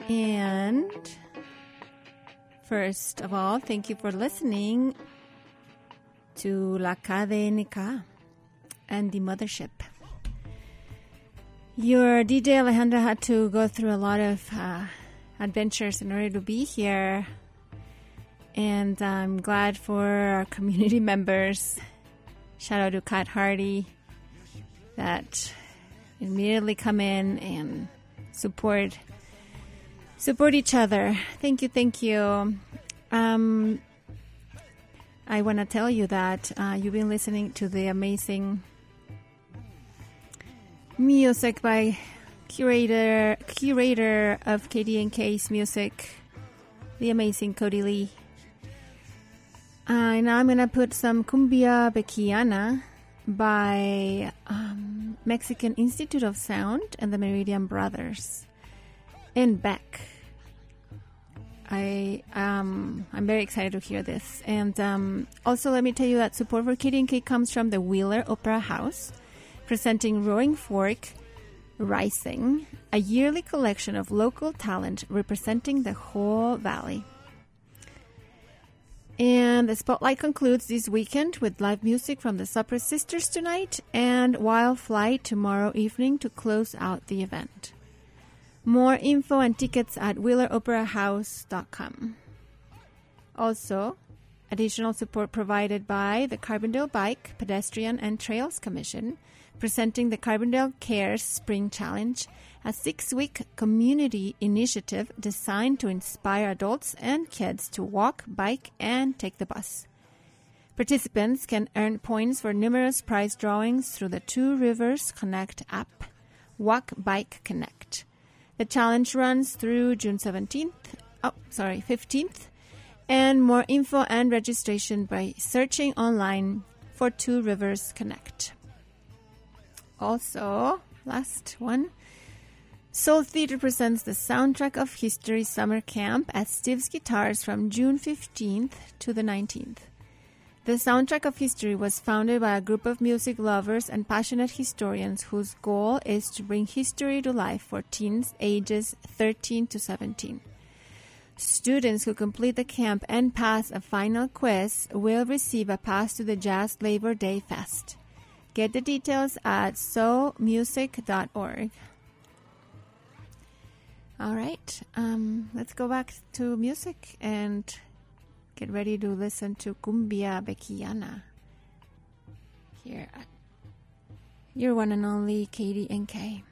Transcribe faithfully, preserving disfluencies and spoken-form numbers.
And first of all, thank you for listening to La K D N K and the Mothership. Your D J Alejandra had to go through a lot of uh, adventures in order to be here. And I'm glad for our community members. Shout out to Kat Hardy that immediately come in and support support each other. Thank you, thank you. Um, I want to tell you that uh, you've been listening to the amazing music by curator curator of K D N K's music, the amazing Cody Lee. Uh, now I'm going to put some Cumbia Bequiana by um, Mexican Institute of Sound and the Meridian Brothers in Beck. I, um, I'm very excited to hear this. And um, also let me tell you that support for K D N K comes from the Wheeler Opera House, presenting Roaring Fork Rising, a yearly collection of local talent representing the whole valley. And the spotlight concludes this weekend with live music from the Supper Sisters tonight and Wild Flight tomorrow evening to close out the event. More info and tickets at wheeler opera house dot com. Also, additional support provided by the Carbondale Bike, Pedestrian and Trails Commission, presenting the Carbondale Cares Spring Challenge, a six-week community initiative designed to inspire adults and kids to walk, bike, and take the bus. Participants can earn points for numerous prize drawings through the Two Rivers Connect app, Walk Bike Connect. The challenge runs through June seventeenth, oh, sorry, fifteenth, and more info and registration by searching online for Two Rivers Connect. Also, last one, Soul Theater presents the Soundtrack of History Summer Camp at Steve's Guitars from June fifteenth to the nineteenth. The Soundtrack of History was founded by a group of music lovers and passionate historians whose goal is to bring history to life for teens ages thirteen to seventeen. Students who complete the camp and pass a final quiz will receive a pass to the Jazz Labor Day Fest. Get the details at so music dot org. All right, um, let's go back to music and get ready to listen to Cumbia Bequiana here at your one and only K D N K.